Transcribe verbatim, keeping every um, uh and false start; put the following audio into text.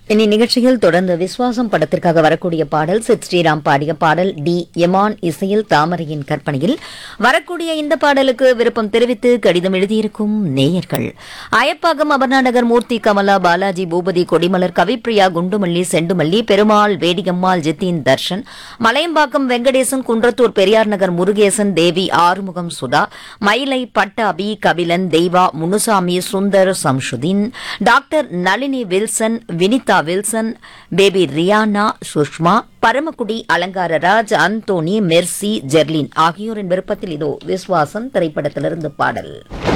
இனி நிகழ்ச்சியில் தொடர்ந்து விஸ்வாசம் படத்திற்காக வரக்கூடிய பாடல் சித் ஸ்ரீராம் பாடிய பாடல் டி எமான் இசையில் தாமரையின் கற்பனையில் வரக்கூடிய இந்த பாடலுக்கு விருப்பம் தெரிவித்து கடிதம் எழுதியிருக்கும் நேயர்கள் அயப்பாக்கம் அபர்ணாநகர் மூர்த்தி கமலா பாலாஜி பூபதி கொடிமலர் கவிப்பிரியா குண்டுமல்லி செண்டுமல்லி பெருமாள் வேடிகம்மாள் ஜித்தின் தர்ஷன் மலையம்பாக்கம் வெங்கடேசன் குன்றத்தூர் பெரியார் நகர் முருகேசன் தேவி ஆறுமுகம் சுதா மயிலை பட்டாபி கபிலன் தெய்வா Munusamy Sundar Shamsuddin doctor Nalini Wilson Vinitha Wilson baby Riyana Sushma Paramakudi Alangararaj Anthony Mercy Jerlin ஆகியோரின் விருப்பத்தில் இதோ விஸ்வாசம் திரைப்படத்திலிருந்து பாடல்.